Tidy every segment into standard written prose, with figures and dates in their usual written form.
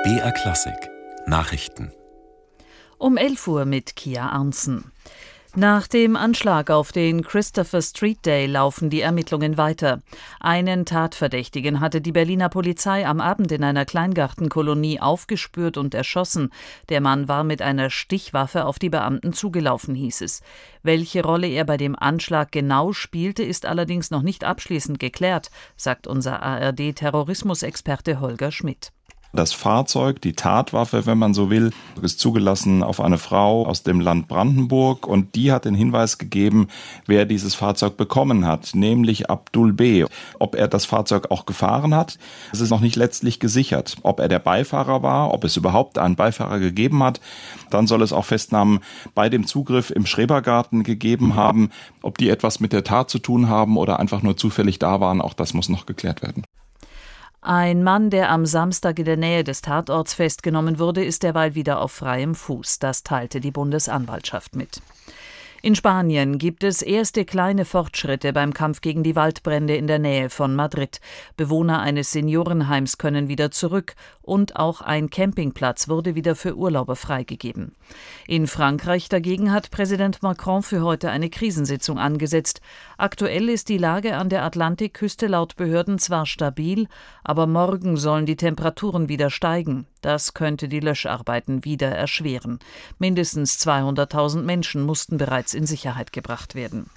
BR Klassik Nachrichten Um 11 Uhr mit Kia Arntzen. Nach dem Anschlag auf den Christopher Street Day laufen die Ermittlungen weiter. Einen Tatverdächtigen hatte die Berliner Polizei am Abend in einer Kleingartenkolonie aufgespürt und erschossen. Der Mann war mit einer Stichwaffe auf die Beamten zugelaufen, hieß es. Welche Rolle er bei dem Anschlag genau spielte, ist allerdings noch nicht abschließend geklärt, sagt unser ARD-Terrorismusexperte Holger Schmidt. Das Fahrzeug, die Tatwaffe, wenn man so will, ist zugelassen auf eine Frau aus dem Land Brandenburg und die hat den Hinweis gegeben, wer dieses Fahrzeug bekommen hat, nämlich Abdul B. Ob er das Fahrzeug auch gefahren hat, es ist noch nicht letztlich gesichert. Ob er der Beifahrer war, ob es überhaupt einen Beifahrer gegeben hat, dann soll es auch Festnahmen bei dem Zugriff im Schrebergarten gegeben haben. Ob die etwas mit der Tat zu tun haben oder einfach nur zufällig da waren, auch das muss noch geklärt werden. Ein Mann, der am Samstag in der Nähe des Tatorts festgenommen wurde, ist derweil wieder auf freiem Fuß. Das teilte die Bundesanwaltschaft mit. In Spanien gibt es erste kleine Fortschritte beim Kampf gegen die Waldbrände in der Nähe von Madrid. Bewohner eines Seniorenheims können wieder zurück und auch ein Campingplatz wurde wieder für Urlauber freigegeben. In Frankreich dagegen hat Präsident Macron für heute eine Krisensitzung angesetzt. Aktuell ist die Lage an der Atlantikküste laut Behörden zwar stabil, aber morgen sollen die Temperaturen wieder steigen. Das könnte die Löscharbeiten wieder erschweren. Mindestens 200.000 Menschen mussten bereits in Sicherheit gebracht werden.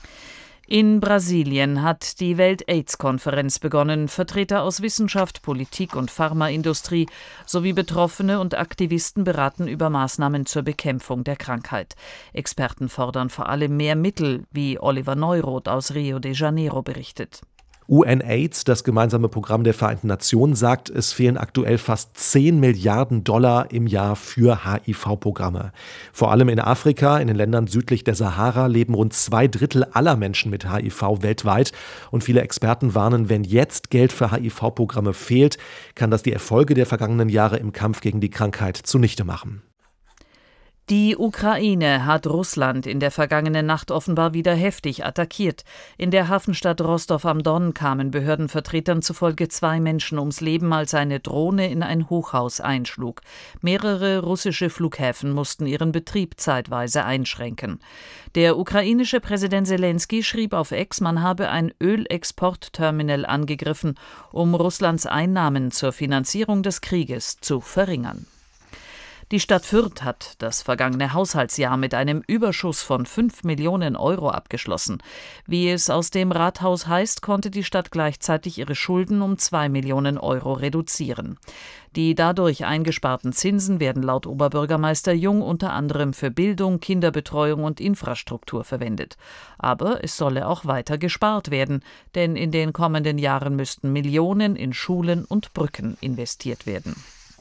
In Brasilien hat die Welt-AIDS-Konferenz begonnen. Vertreter aus Wissenschaft, Politik und Pharmaindustrie sowie Betroffene und Aktivisten beraten über Maßnahmen zur Bekämpfung der Krankheit. Experten fordern vor allem mehr Mittel, wie Oliver Neuroth aus Rio de Janeiro berichtet. UNAIDS, das gemeinsame Programm der Vereinten Nationen, sagt, es fehlen aktuell fast 10 Milliarden Dollar im Jahr für HIV-Programme. Vor allem in Afrika, in den Ländern südlich der Sahara, leben rund 2/3 aller Menschen mit HIV weltweit. Und viele Experten warnen, wenn jetzt Geld für HIV-Programme fehlt, kann das die Erfolge der vergangenen Jahre im Kampf gegen die Krankheit zunichte machen. Die Ukraine hat Russland in der vergangenen Nacht offenbar wieder heftig attackiert. In der Hafenstadt Rostow am Don kamen Behördenvertretern zufolge 2 Menschen ums Leben, als eine Drohne in ein Hochhaus einschlug. Mehrere russische Flughäfen mussten ihren Betrieb zeitweise einschränken. Der ukrainische Präsident Selenskyj schrieb auf X, man habe ein Ölexportterminal angegriffen, um Russlands Einnahmen zur Finanzierung des Krieges zu verringern. Die Stadt Fürth hat das vergangene Haushaltsjahr mit einem Überschuss von 5 Millionen Euro abgeschlossen. Wie es aus dem Rathaus heißt, konnte die Stadt gleichzeitig ihre Schulden um 2 Millionen Euro reduzieren. Die dadurch eingesparten Zinsen werden laut Oberbürgermeister Jung unter anderem für Bildung, Kinderbetreuung und Infrastruktur verwendet. Aber es solle auch weiter gespart werden, denn in den kommenden Jahren müssten Millionen in Schulen und Brücken investiert werden.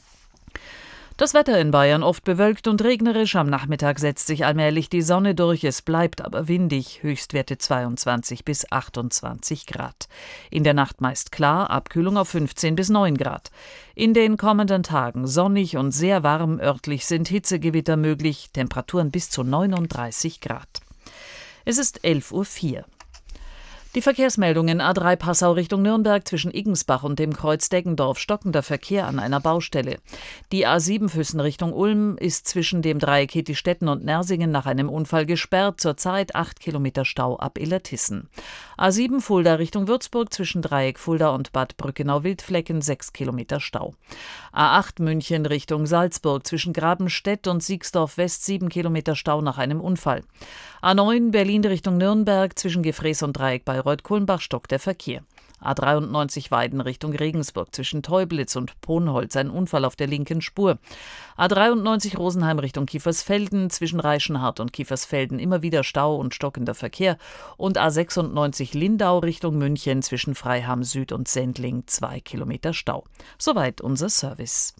Das Wetter in Bayern oft bewölkt und regnerisch. Am Nachmittag setzt sich allmählich die Sonne durch. Es bleibt aber windig. Höchstwerte 22 bis 28 Grad. In der Nacht meist klar, Abkühlung auf 15 bis 9 Grad. In den kommenden Tagen sonnig und sehr warm. Örtlich sind Hitzegewitter möglich. Temperaturen bis zu 39 Grad. Es ist 11:04 Uhr. Die Verkehrsmeldungen: A3 Passau Richtung Nürnberg zwischen Iggensbach und dem Kreuz Deggendorf, stockender Verkehr an einer Baustelle. Die A7 Füssen Richtung Ulm ist zwischen dem Dreieck Hittistetten und Nersingen nach einem Unfall gesperrt, zurzeit 8 Kilometer Stau ab Illertissen. A7 Fulda Richtung Würzburg zwischen Dreieck Fulda und Bad Brückenau-Wildflecken 6 Kilometer Stau. A8 München Richtung Salzburg zwischen Grabenstedt und Siegsdorf West 7 Kilometer Stau nach einem Unfall. A9 Berlin Richtung Nürnberg zwischen Gefrees und Dreieck Bayreuth-Kulmbach stockt der Verkehr. A93 Weiden Richtung Regensburg zwischen Teublitz und Ponholz ein Unfall auf der linken Spur. A93 Rosenheim Richtung Kiefersfelden zwischen Reichenhart und Kiefersfelden immer wieder Stau und stockender Verkehr. Und A96 Lindau Richtung München zwischen Freiham Süd und Sendling 2 Kilometer Stau. Soweit unser Service.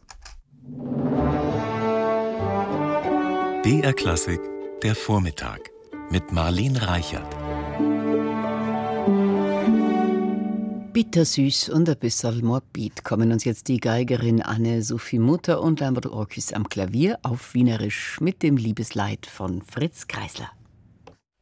BR Klassik, der Vormittag mit Marlene Reichert. Bittersüß und ein bisschen morbid kommen uns jetzt die Geigerin Anne-Sophie Mutter und Lambert Orkis am Klavier auf Wienerisch mit dem Liebesleid von Fritz Kreisler.